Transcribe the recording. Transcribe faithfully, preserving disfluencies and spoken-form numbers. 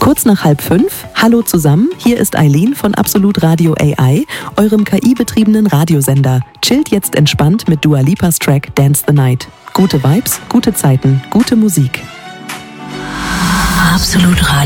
Kurz nach halb fünf, hallo zusammen, hier ist Eileen von Absolut Radio A I, eurem K I-betriebenen Radiosender. Chillt jetzt entspannt mit Dua Lipas Track Dance the Night. Gute Vibes, gute Zeiten, gute Musik. Absolut Radio.